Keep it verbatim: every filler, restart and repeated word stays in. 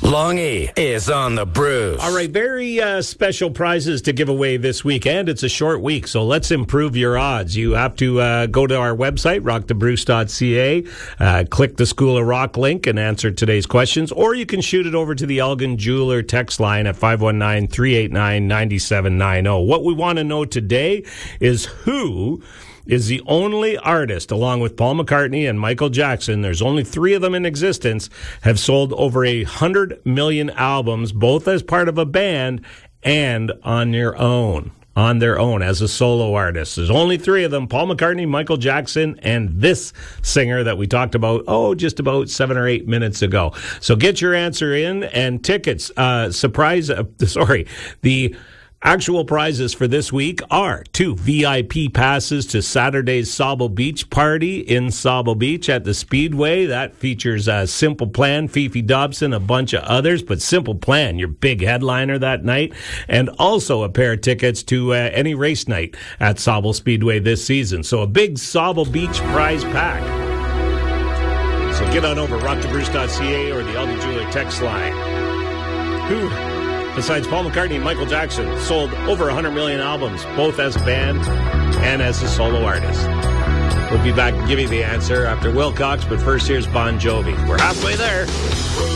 Longy is on the Brews. All right, very uh, special prizes to give away this weekend. It's a short week, so let's improve your odds. You have to uh, go to our website, rock the bruce dot c a, uh, click the School of Rock link and answer today's questions, or you can shoot it over to the Elgin Jeweler text line at five one nine, three eight nine, nine seven nine zero. What we want to know today is who is the only artist, along with Paul McCartney and Michael Jackson, there's only three of them in existence, have sold over a hundred million albums, both as part of a band and on their own. On their own as a solo artist. There's only three of them, Paul McCartney, Michael Jackson, and this singer that we talked about, oh, just about seven or eight minutes ago. So get your answer in, and tickets, uh, surprise, uh, sorry, the actual prizes for this week are two V I P passes to Saturday's Sauble Beach party in Sauble Beach at the Speedway. That features uh, Simple Plan, Fifi Dobson, a bunch of others, but Simple Plan, your big headliner that night, and also a pair of tickets to uh, any race night at Sauble Speedway this season. So a big Sauble Beach prize pack. So get on over, rock the bruce dot c a or the Elgin Jeweler text line. Who, besides Paul McCartney and Michael Jackson, sold over one hundred million albums, both as a band and as a solo artist? We'll be back and give you the answer after Wilcox, but first here's Bon Jovi. We're halfway there.